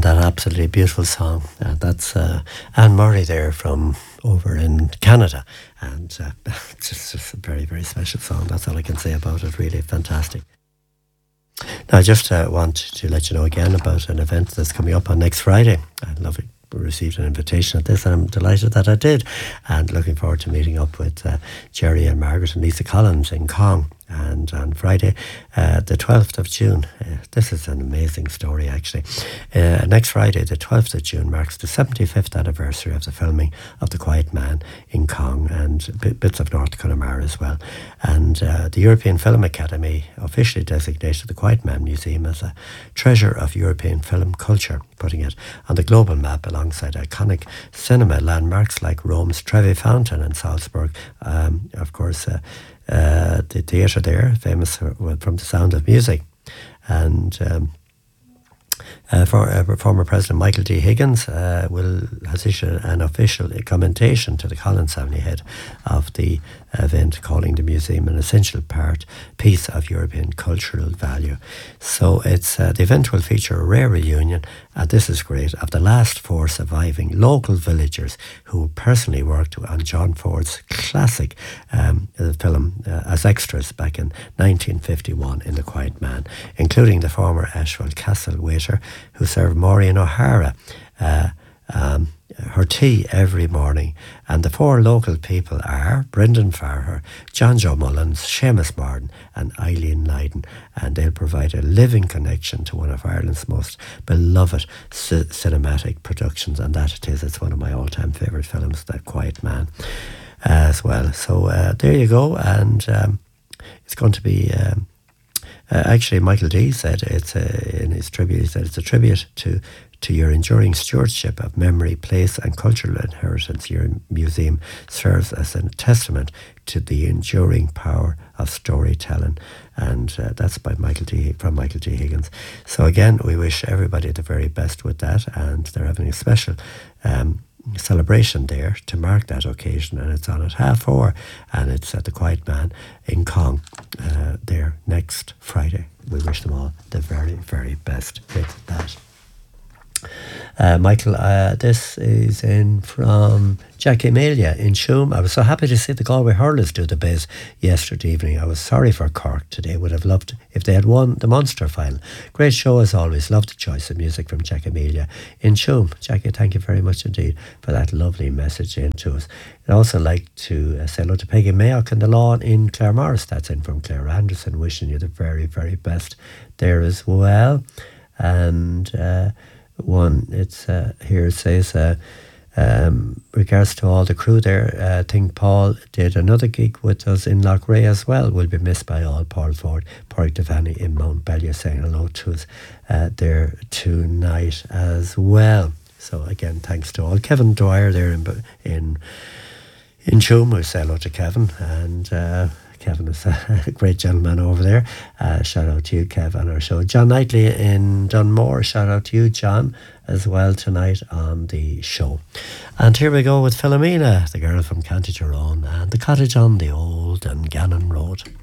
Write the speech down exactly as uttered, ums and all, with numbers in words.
And that absolutely beautiful song. Uh, that's uh, Anne Murray there from over in Canada. And uh, it's just, just a very, very special song. That's all I can say about it. Really fantastic. Now, I just uh, want to let you know again about an event that's coming up on next Friday. I love it. Received an invitation at this, and I'm delighted that I did, and looking forward to meeting up with uh, Jerry and Margaret and Lisa Collins in Cong. And on Friday, uh, the twelfth of June, uh, this is an amazing story actually. Uh, next Friday, the twelfth of June, marks the seventy-fifth anniversary of the filming of The Quiet Man in Cong and b- bits of North Connemara as well. And uh, the European Film Academy officially designated The Quiet Man Museum as a treasure of European film culture, putting it on the global map alongside iconic cinema landmarks like Rome's Trevi Fountain and Salzburg, um, of course, uh, Uh, the theatre there, famous for, from The Sound of Music. And um, uh, for, uh, former President Michael D. Higgins uh, will has issued an official commendation to the Collins family head of the event, calling the museum an essential part, piece of European cultural value. So it's uh, the event will feature a rare reunion, and this is great, of the last four surviving local villagers who personally worked on John Ford's classic um, film uh, as extras back in nineteen fifty-one in The Quiet Man, including the former Ashwell Castle waiter who served Maureen O'Hara uh, um, her tea every morning. And the four local people are Brendan Farrer, John Joe Mullins, Seamus Martin and Eileen Lydon, and they'll provide a living connection to one of Ireland's most beloved c- cinematic productions, and that it is. It's one of my all-time favourite films, The Quiet Man, uh, as well. So uh, there you go, and um, it's going to be... Um, Uh, actually, Michael D. said it's a, in his tribute, he said it's a tribute to to your enduring stewardship of memory, place and cultural inheritance. Your museum serves as a testament to the enduring power of storytelling. And uh, that's by Michael D. from Michael D. Higgins. So again, we wish everybody the very best with that, and they're having a special um, celebration there to mark that occasion, and it's on at half four, and it's at The Quiet Man in Cong uh, there next Friday. We wish them all the very, very best with that. Uh, Michael, uh, this is in from Jackie Amelia in Shoom. I was so happy to see the Galway Hurlers do the biz yesterday evening. I was sorry for Cork today. Would have loved if they had won the Munster final. Great show as always. Loved the choice of music from Jackie Amelia in Shoom. Jackie, thank you very much indeed for that lovely message in to us. I'd also like to uh, say hello to Peggy Mayock in the lawn in Claremorris. That's in from Claire Anderson. Wishing you the very, very best there as well. And... Uh, One, it's uh, here it says, uh, um, regards to all the crew there, uh, I think Paul did another gig with us in Loughrea as well. Will be missed by all. Paul Ford, Pádraig Devaney in Mount Balliol saying hello to us uh, there tonight as well. So again, thanks to all. Kevin Dwyer there in in in Shoom, we say hello to Kevin, and uh, Kevin is a great gentleman over there. Uh, shout out to you, Kev, on our show. John Knightley in Dunmore, shout out to you, John, as well tonight on the show. And here we go with Philomena, the girl from County Tyrone, and the cottage on the old Dungannon Road.